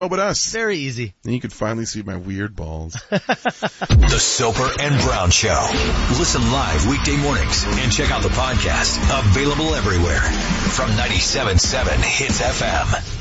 but us. Very easy. And you could finally see my weird balls. The Soper and Brown Show. Listen live weekday mornings and check out the podcast. Available everywhere from 97.7 Hits FM.